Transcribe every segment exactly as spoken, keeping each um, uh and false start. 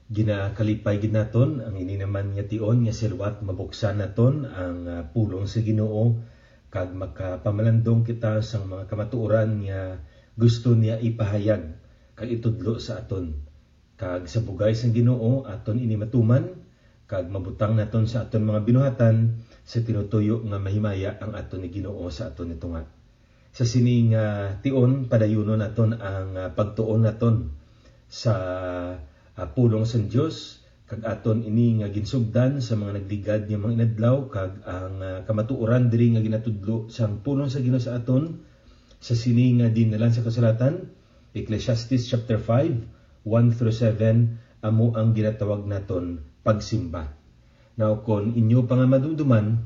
Ginakalipay gid naton ang ini naman nga tion nga silwat mabuksan naton ang uh, pulong sa Ginoo kag makapamalandong kita sa mga kamatuoran nga gusto niya ipahayag kag itudlo sa aton. Kag sa bugay sang Ginoo aton ini matuman kag mabutang naton sa aton mga binuhatan sa tinutuyo nga mahimaya ang aton ni Ginoo sa aton nitunga. Sa sining uh, tion padayunon naton ang uh, pagtuon naton sa Uh, pulong sa Dios kag aton ini nga ginsugdan sa mga nagligad nga mga inadlaw kag ang uh, kamatuoran diri nga ginatudlo sang pulong sa Ginoo sa aton sa sini nga dinalan sa kasulatan Ecclesiastes chapter five one through seven amo ang ginatawag naton pagsimba. Now kon inyo pa nga madumduman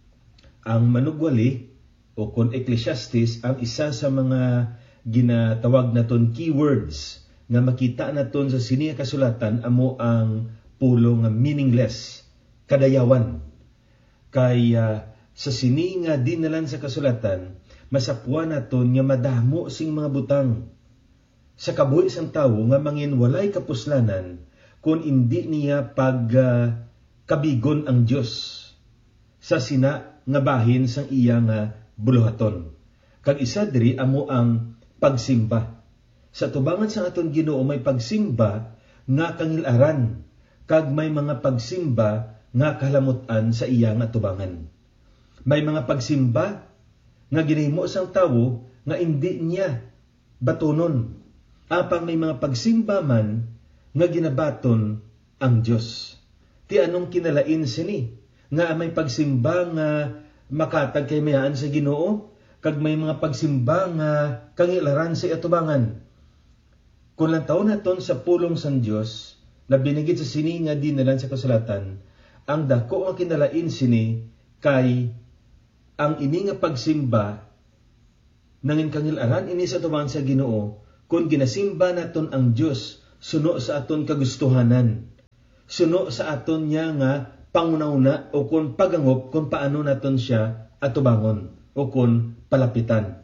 ang manugwali o kon Ecclesiastes ang isa sa mga ginatawag naton keywords nga makita naton sa sini nga kasulatan amo ang pulong nga meaningless, kadayawan. Kay uh, sa sini nga dinalan sa kasulatan, masapuan naton nga madamo sing mga butang. Sa kabuhi sang tawo nga mangin walay kapuslanan kung indi niya pag uh, kabigon ang Dios sa sina nga bahin sang iya nga buluhaton. Kag isa diri amo ang pagsimba. Sa tubangan sa aton Ginoo may pagsimba nga kangilaran kag may mga pagsimba nga kahalamutan sa iya nga tubangan. May mga pagsimba nga ginahimo sang tawo nga indi niya batunon. Apang may mga pagsimba man nga ginabaton ang Dios. Ti anong kinalain sini nga may pagsimba nga makatag kay mayaan sa Ginoo kag may mga pagsimba nga kangilaran sa atubangan. Kung lang taon naton sa pulong sang Dios na binigit sa sini nga dinalan sa kasulatan, ang dako nga kinalain sini kay ang ini nga pagsimba nangin kangilaran ini sa tubangan sa Ginoo kung ginasimba naton ang Dios suno sa aton kagustuhanan, suno sa aton niya nga pangunauna o kung pagangop kung paano naton siya atubangon o kung palapitan.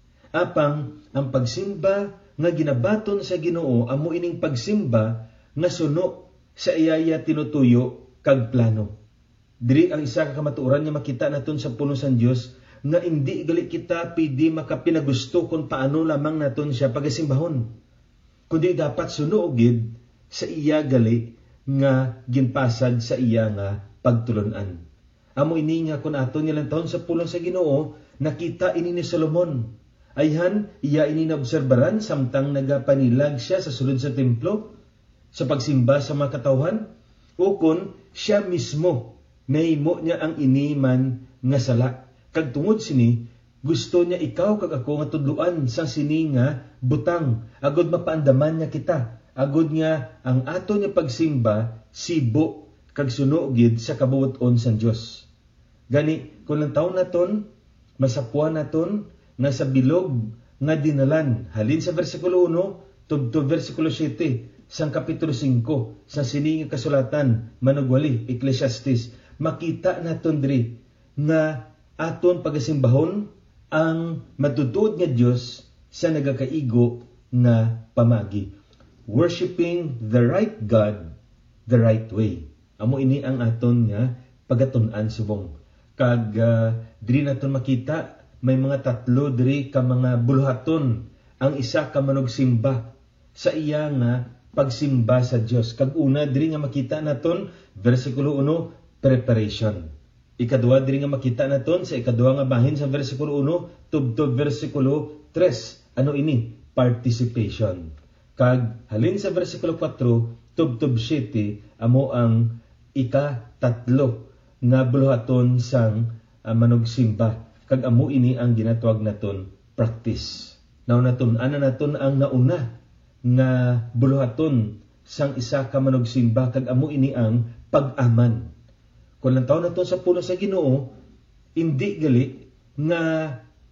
Apang ang pagsimba nga ginabaton sa Ginoo amo ining pagsimba nga suno sa iyaya tinutuyo kag plano. Diri ang isa ka kamatuoran nga makita naton sa pulong sang Dios nga indi gali kita pidi makapinagusto kung paano lamang naton siya pagasimbahon. Kundi dapat suno gid sa iya gali nga ginpasag sa iya nga pagtulunan. Amo ini nga kun aton nilang taon sa pulong sa Ginoo nakita ini ni Solomon. Ayhan, iya ini naobserbaran samtang nagapanilag siya sa sulod sa templo sa pagsimba sa mga katawhan o kun siya mismo nahimo niya ang iniman nga sala. Kag tungod sini, gusto niya ikaw kag ako nga tudluan sa sini nga butang agod mapaandaman niya kita. Agod nga ang ato niya pagsimba sibo kag suno gid sa kabuoton sa Dios. Gani kun lang taon naton masapuan naton nga sa bilog nga dinalan halin sa versikulo one tubto versikulo siete sang kapitulo five sa sini nga kasulatan manugwali Ecclesiastes makita naton diri nga aton pagasimbahon ang matutuod nga Dios sa nagakaigo nga pamagi, worshiping the right God the right way. Amo ini ang aton nga pagatun-an subong. Kag uh, diri naton makita may mga tatlo diri ka mga buluhaton. Ang isa ka manugsimba sa iya nga pagsimba sa Dios. Kag una diri nga makita naton versikulo one preparation. Ikaduha diri nga makita naton sa ikaduha nga bahin sa versikulo one tubtob versikulo tres. Ano ini? Participation. Kag halin sa versikulo four tubtob siete amo ang ika-tatlo nga buluhaton sang uh, manugsimba. Kag amo ini ang ginatawag naton practice. Now naton ana naton ang nauna nga buluhaton sang isa ka manugsimba kag amo ini ang pag-aman. Kung lang taon naton sa pulong sa Ginoo, indi gali nga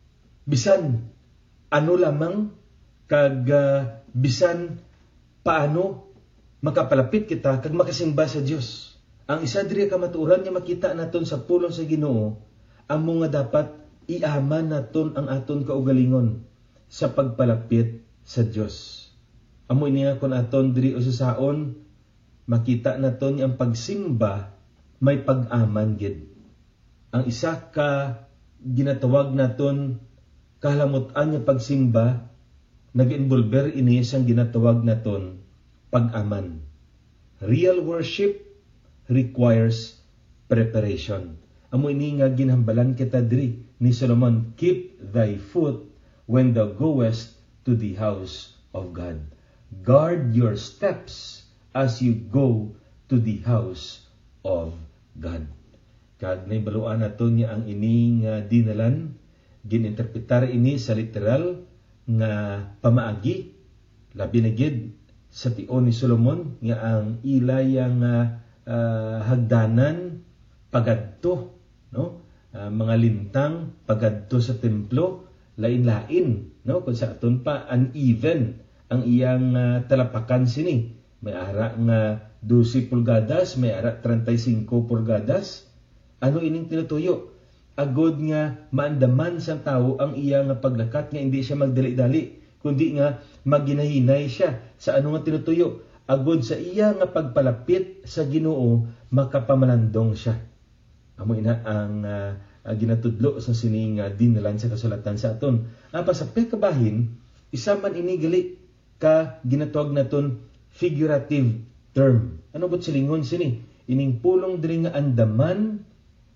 bisan ano lamang kag uh, bisan paano makapalapit kita kag makasimba sa Dios. Ang isa diri ka matuoran nga makita naton sa pulong sa Ginoo amo nga dapat iaman naton ang aton kaugalingon sa pagpalapit sa Dios. Amo ini nga kun aton diri usasaon makita naton ang pagsimba may pag-aman gid. Ang isa ka ginatawag naton kahalamutan nga pagsimba, nag-involver ini siyang ginatawag naton pag-aman. Real worship requires preparation. Amo ini nga ginhambalan kita diri ni Solomon, keep thy foot when thou goest to the house of God. Guard your steps as you go to the house of God. Kag naibaluan naton niya ang ini nga dinalan, gininterpretar ini sa literal nga pamaagi, labi na gid sa tion ni Solomon nga ang ilay ang uh, hagdanan pagadto, no? Uh, mga lintang pagadto sa templo lain-lain, no? Kung sa aton pa uneven ang iyang uh, talapakan sini. May ara nga twelve pulgadas, may ara thirty-five pulgadas. Ano ining tinutuyo? Agod nga maandaman sa tao ang iyang paglakat nga hindi siya magdali-dali, kundi nga maginahinay siya sa ano nga tinutuyo. Agod sa iya nga pagpalapit sa Ginoo, makapamalandong siya. Amo ina ang uh, uh, ginatudlo sa sining uh, dinalan sa kasulatan sa aton. Apa sa pekabahin, isa man ini gali ka ginatawag naton figurative term. Ano ba silingon sini? Ining pulong diri nga andaman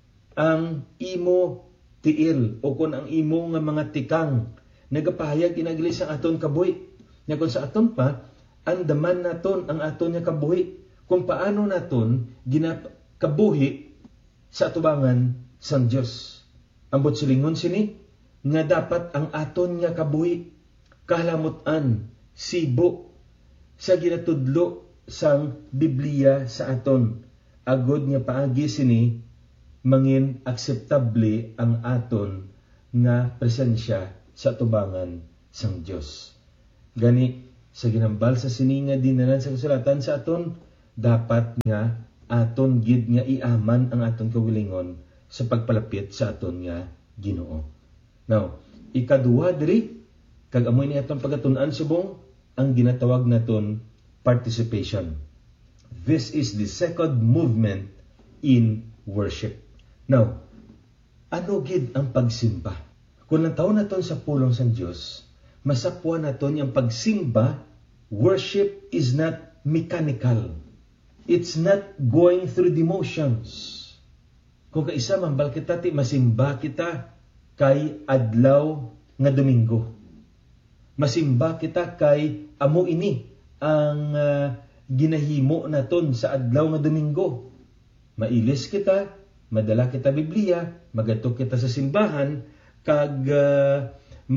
ang imo tiil o kun ang imo nga mga tikang nagapahayag inagali sa aton kabuhi. Nga kung sa aton pa, andaman naton ang aton nga kabuhi. Kung paano naton ginakabuhi sa atubangan sang Dios. Ambot silingon sini nga dapat ang aton nga kabuhi kahalamutan, sibo sa ginatudlo sang Biblia sa aton. Agod nga paagi sini mangin akseptable ang aton nga presensya sa tubangan sang Dios. Gani sa ginambal sa sini nga dinalan sa kasulatan sa aton, dapat nga aton gid nga iaman ang aton kawilingon sa pagpalapit sa aton nga Ginoo. Now, ikaduha diri kag amoy ni atong pagatun-an subong ang ginatawag naton participation. This is the second movement in worship. Now, ano gid ang pagsimba? Kung lantaw naton sa pulong sa Dios, masapwa naton yung pagsimba. Worship is not mechanical. It's not going through the motions. Kung kaisa mambal kita ti masimba kita kay adlaw nga Domingo. Masimba kita kay amo ini ang uh, ginahimo naton sa adlaw nga Domingo. Mailis kita, madala kita Biblia, magadto kita sa simbahan, kag uh,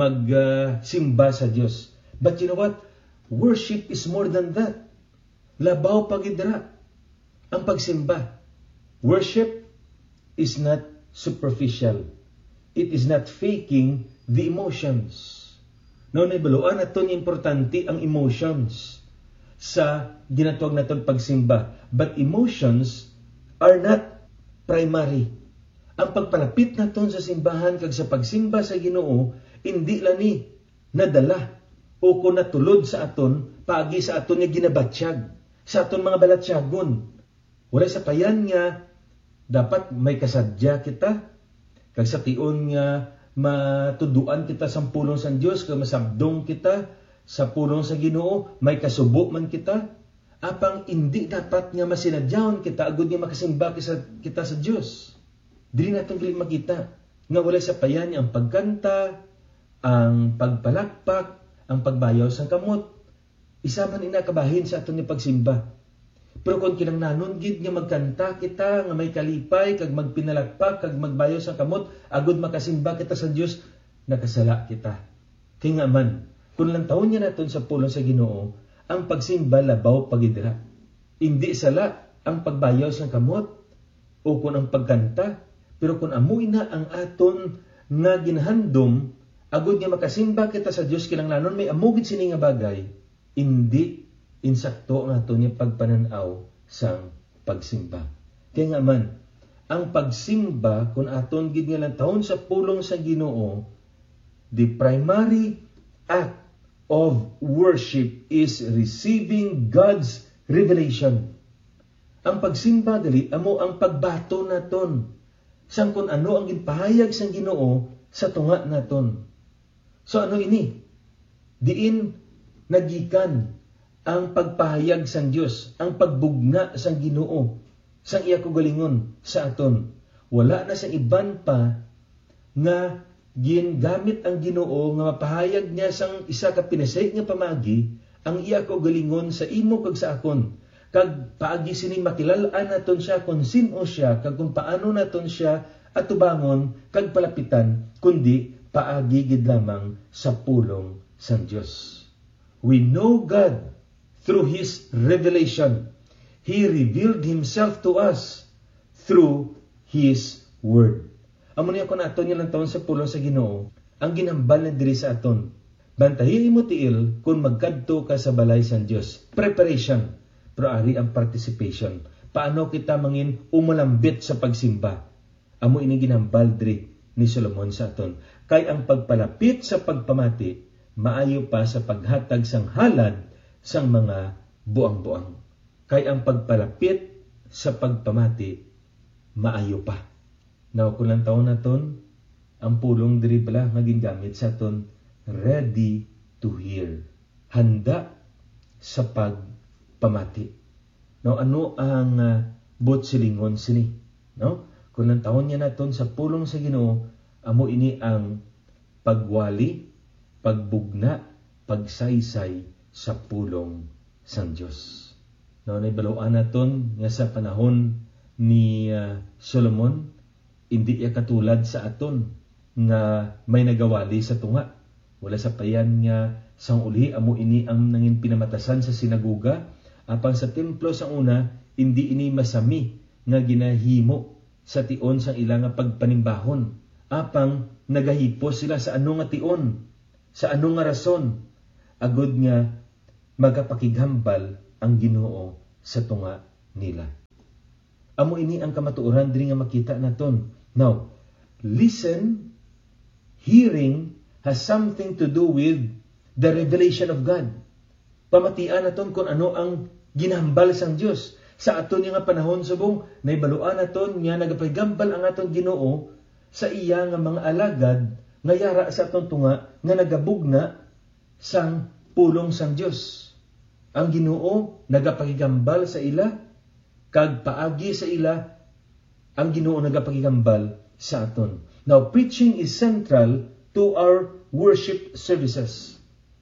magsimba uh, sa Dios. But you know what? Worship is more than that. Labaw pagidra ang pagsimba. Worship is not superficial. It is not faking the emotions. No, naibaluan naton importante ang emotions sa ginatawag naton pagsimba. But emotions are not primary. Ang pagpalapit naton sa simbahan kag sa pagsimba sa Ginoo, hindi lani nadala o kung natulod sa aton paagi sa aton nga ginabatsyag, sa aton mga balatsyagon. Wala sa payan nga dapat may kasadya kita kag sa tion nga matuduan kita sa pulong sa Dios, kag masabdong kita sa pulong sa Ginoo, may kasubo man kita, apang hindi dapat nga masinadyaon kita agud nga makasimba kita sa Dios. Dili naton gali makita nga wala sa payan ang pagkanta, ang pagpalakpak, ang pagbayaw sang kamot. Isa man inakabahin sa aton ni pagsimba. Pero kung kinangnanon gid nga magkanta kita nga may kalipay kag magpinalakpak kag magbayaw sang kamot agud makasimba kita sa Dios, nakasala kita. Kay nga man, kung lantawon niya naton sa pulong sa Ginoo, ang pagsimba labaw pagidra. Hindi sala ang pagbayaw sang kamot o kung ang pagkanta, pero kung amoy na ang aton nga ginhandom agud nga makasimba kita sa Dios, kinanglanon may amugid sini nga bagay, hindi insakto ang aton nga pagpananaw sang pagsimba. Kaya nga man, ang pagsimba kung aton gid nga lantawon sa pulong sa Ginoo, the primary act of worship is receiving God's revelation. Ang pagsimba dali amo ang pagbato naton sang kun ano ang ginpahayag sang Ginoo sa tunga naton. So ano ini? Diin nagikan ang pagpahayag sang Dios, ang pagbugna sang Ginoo sang iya kagalingon sa aton. Wala na sa iban pa nga gingamit ang Ginoo nga mapahayag niya sang isa ka pinasayg nga pamagi ang iya kagalingon sa imo kag sa akon. Kag paagi sini makilalaan naton siya kung sino siya, kag kung paano naton siya atubangon kag palapitan, kundi paagi gid lamang sa pulong sang Dios. We know God through His revelation. He revealed Himself to us through His Word. Amo niya kung aton nilang taon sa pulong sa Ginoo, ang ginambal na diri sa aton. Bantahin mo tiil kung magkadto ka sa balay sang Dios. Preparation. Pero ari ang participation. Paano kita mangin umalambit sa pagsimba? Amo ini ginambal diri ni Solomon sa aton. Kay ang pagpalapit sa pagpamati, maayo pa sa paghatag sang halad sang mga buang-buang. Kay ang pagpalapit sa pagpamati, maayo pa. Now, kung lang taon naton, ang pulong diri pala nga gingamit sa aton, ready to hear. Handa sa pagpamati. No, ano ang uh, botsilingon sini? No? Kung lang taon niya naton sa pulong sa Ginoo, amo ini ang pagwali, pagbugna, pagsaysay sa pulong sang Dios. No, naibaluan naton nga sa panahon ni uh, Solomon, hindi iya katulad sa aton nga may nagawali sa tunga. Wala sa payan nga sang uli amo ini ang nangin pinamatasan sa sinagoga, apang sa templo sa una hindi ini masami nga ginahimo sa tion sang ilang nga pagpanimbahon. Apang nagahipos sila sa ano nga tion, sa ano nga rason, agud nga magapakighambal ang Ginoo sa tunga nila. Amo ini ang kamatuoran diri nga makita naton. Now, listen, hearing has something to do with the revelation of God. Pamatian naton kung ano ang ginahambal sang Dios. Sa aton nga panahon subong, naibaluan naton nga nagapahigambal ang aton Ginoo sa iya nga mga alagad nga yara sa aton tunga nga nagabugna sang pulong sang Dios. Ang Ginoo nagapahigambal sa ila, kag paagi sa ila ang Ginoo nagapahigambal sa aton. Now, preaching is central to our worship services.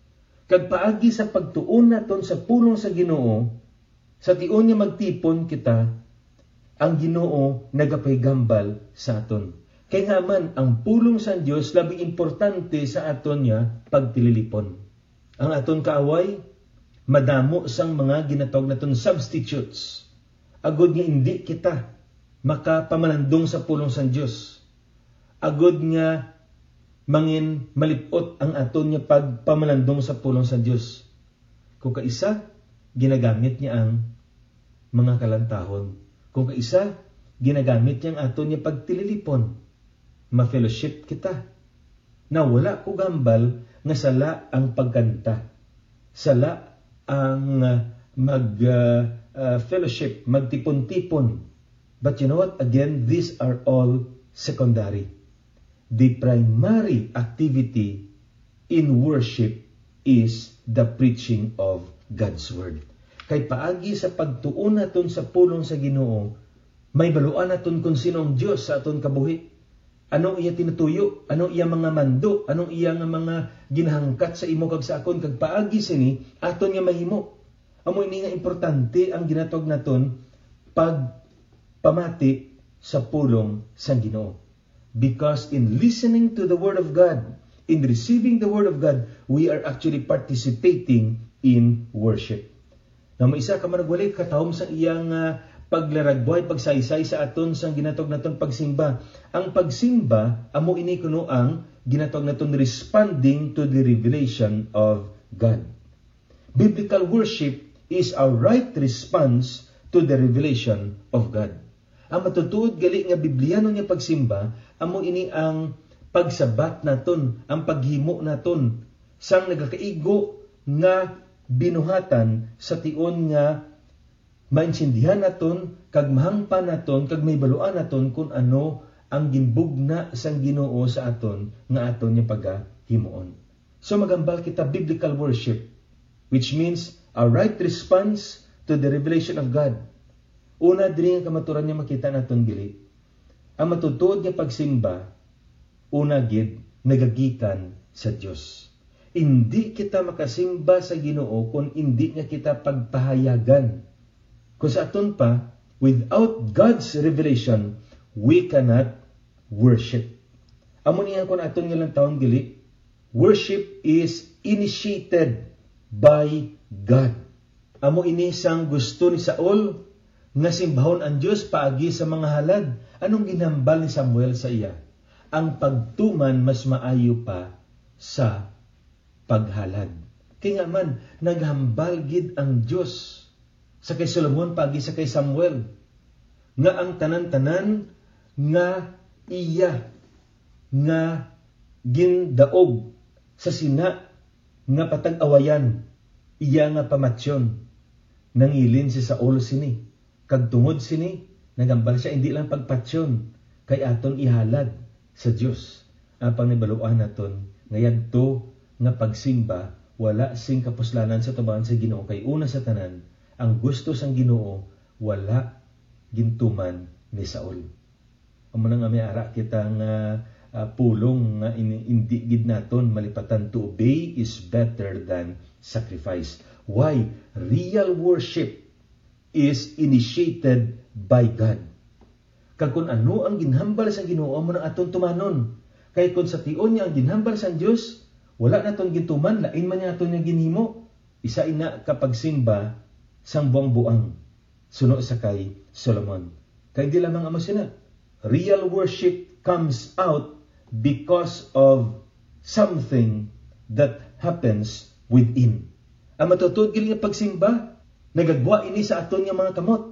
Kag paagi sa pagtuon naton sa pulong sa Ginoo, sa tion nga magtipon kita, ang Ginoo nagapahigambal sa aton. Kay nga man ang pulong sa Dios labi importante sa aton nga pagtililipon. Ang aton kaaway madamo sang mga ginatawag naton substitutes. Agud nga hindi kita makapamalandong sa pulong sa Dios. Agud nga mangin malipot ang aton nga pagpamalandong sa pulong sa Dios. Kung kaisa, ginagamit niya ang mga kalantahon. Kung kaisa, ginagamit niya ang aton nga pagtililipon. Ma-fellowship kita. Na wala ko gambal nga sala ang pagkanta. Sala ang uh, mag uh, uh, fellowship, magtipon-tipon. But you know what? Again, these are all secondary. The primary activity in worship is the preaching of God's Word. Kay paagi sa pagtuon naton sa pulong sa Ginoo, may baluan naton kung sino ang Dios sa aton kabuhi. Anong iya tinutuyo? Anong iya mga mando? Anong iya nga mga ginahangkat sa imo kag sa akon? Kag paagi sini, aton nga mahimo. Amo ini nga importante ang ginatawag naton pag pamati sa pulong sa Ginoo. Because in listening to the Word of God, in receiving the Word of God, we are actually participating in worship. Na may isa ka managwalay katawom sa iyang uh, paglaragboy, pagsaysay sa aton sang ginatawag naton pagsimba. Ang pagsimba, amo ini kuno ang ginatawag naton responding to the revelation of God. Biblical worship is our right response to the revelation of God. Ang matutuod gali nga Bibliano nga pagsimba, amo ini ang pagsabat naton, ang paghimo naton sang nagakaigo nga binuhatan sa tion nga maintindihan naton, kag mahangpan naton, kag may baluan naton kung ano ang ginbugna sang Ginoo sa aton nga aton niya pagahimuon. So magambal kita biblical worship, which means a right response to the revelation of God. Una diri nga kamaturan niya makita naton dili. Ang matutuod nga pagsimba, una gid nagagikan sa Dios. Hindi kita makasimba sa Ginoo kung hindi nga kita pagpahayagan. Kung sa aton pa, without God's revelation, we cannot worship. Amo niya kung aton nga lang taon gili, worship is initiated by God. Amo ini sang gusto ni Saul nga simbahon ang Dios paagi sa mga halad. Anong ginhambal ni Samuel sa iya? Ang pagtuman mas maayo pa sa paghalad. Kaya nga man, naghambal gid ang Dios sa kay Solomon paagi sa kay Samuel nga ang tanan-tanan nga iya nga gindaog sa sina nga patag-awayan iya nga pamatsyon nangilin si Saul sini kag tungod sini nagambal siya hindi lang pagpatsyon kay aton ihalad sa Dios. Apang nibaluan naton nga yadto nga pagsimba wala sing kapuslanan sa tubahan sa Ginoo kay una sa tanan ang gusto sang Ginoo wala gintuman ni Saul. Amo na nga may ara kita nga uh, pulong nga hindi gid naton malipatan to obey is better than sacrifice. Why? Real worship is initiated by God. Kag kun ano ang ginhambal sa Ginoo amo nang aton tumanon. Kay kun sa tion niya ang ginhambal sa Dios, wala naton gintuman, lain man niya aton nga ginhimo. Isa ina kapag simba sang buang-buang. Suno sa kay Solomon. Kay di lamang amo sina. Real worship comes out because of something that happens within. Ang matutuod gili nga pagsimba, nagagwa ini sa aton nga mga kamot.